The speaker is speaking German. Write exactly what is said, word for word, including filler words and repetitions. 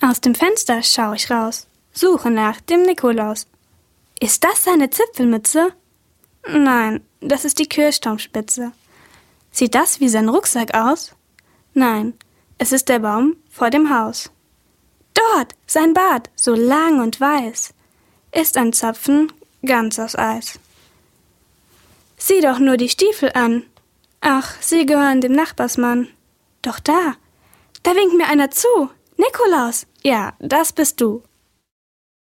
Aus dem Fenster schaue ich raus, suche nach dem Nikolaus. Ist das seine Zipfelmütze? Nein, das ist die Kirchturmspitze. Sieht das wie sein Rucksack aus? Nein, es ist der Baum vor dem Haus. Dort, sein Bart, so lang und weiß, ist ein Zapfen ganz aus Eis. Sieh doch nur die Stiefel an. Ach, sie gehören dem Nachbarsmann. Doch da, da winkt mir einer zu. Nikolaus, ja, das bist du.